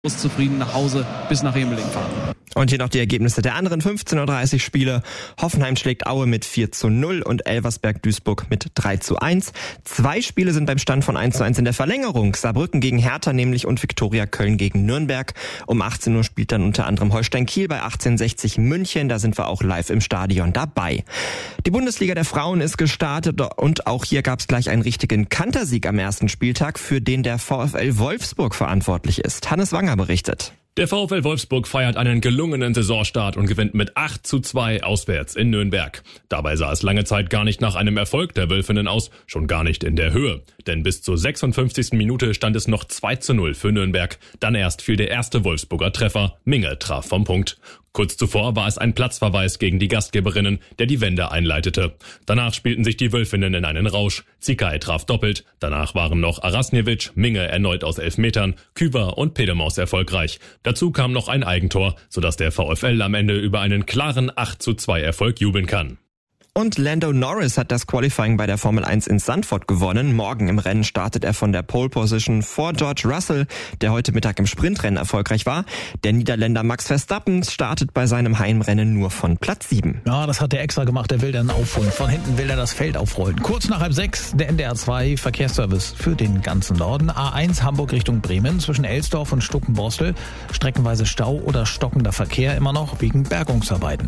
zufrieden nach Hause bis nach Hemeling fahren. Und hier noch die Ergebnisse der anderen 15:30 Uhr Spiele. Hoffenheim schlägt Aue mit 4:0 und Elversberg-Duisburg mit 3:1. 2 Spiele sind beim Stand von 1:1 in der Verlängerung. Saarbrücken gegen Hertha nämlich und Viktoria Köln gegen Nürnberg. Um 18 Uhr spielt dann unter anderem Holstein Kiel bei 1860 München. Da sind wir auch live im Stadion dabei. Die Bundesliga der Frauen ist gestartet und auch hier gab es gleich einen richtigen Kantersieg am ersten Spieltag, für den der VfL Wolfsburg verantwortlich ist. Hannes Wanger berichtet. Der VfL Wolfsburg feiert einen gelungenen Saisonstart und gewinnt mit 8:2 auswärts in Nürnberg. Dabei sah es lange Zeit gar nicht nach einem Erfolg der Wölfinnen aus, schon gar nicht in der Höhe. Denn bis zur 56. Minute stand es noch 2:0 für Nürnberg. Dann erst fiel der erste Wolfsburger Treffer. Minge traf vom Punkt. Kurz zuvor war es ein Platzverweis gegen die Gastgeberinnen, der die Wende einleitete. Danach spielten sich die Wölfinnen in einen Rausch. Zikai traf doppelt. Danach waren noch Arasnjevic, Minge erneut aus 11 Metern, Küber und Pedemaus erfolgreich. Dazu kam noch ein Eigentor, sodass der VfL am Ende über einen klaren 8:2 Erfolg jubeln kann. Und Lando Norris hat das Qualifying bei der Formel 1 in Zandvoort gewonnen. Morgen im Rennen startet er von der Pole Position vor George Russell, der heute Mittag im Sprintrennen erfolgreich war. Der Niederländer Max Verstappen startet bei seinem Heimrennen nur von Platz 7. Ja, das hat er extra gemacht, er will dann aufholen. Von hinten will er das Feld aufrollen. Kurz nach 5:30 der NDR 2 Verkehrsservice für den ganzen Norden. A1 Hamburg Richtung Bremen zwischen Elsdorf und Stuckenborstel. Streckenweise Stau oder stockender Verkehr immer noch wegen Bergungsarbeiten.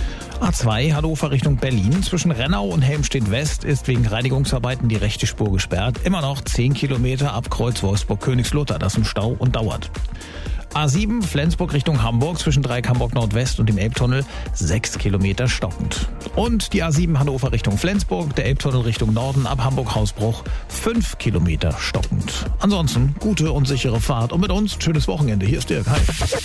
A2 Hannover Richtung Berlin. Zwischen Rennau und Helmstedt West ist wegen Reinigungsarbeiten die rechte Spur gesperrt. Immer noch 10 Kilometer ab Kreuz Wolfsburg-Königslutter. Das im Stau und dauert. A7 Flensburg Richtung Hamburg zwischen Dreieck Hamburg Nordwest und dem Elbtunnel 6 Kilometer stockend. Und die A7 Hannover Richtung Flensburg, der Elbtunnel Richtung Norden ab Hamburg-Hausbruch 5 Kilometer stockend. Ansonsten gute und sichere Fahrt und mit uns schönes Wochenende. Hier ist Dirk. Hi.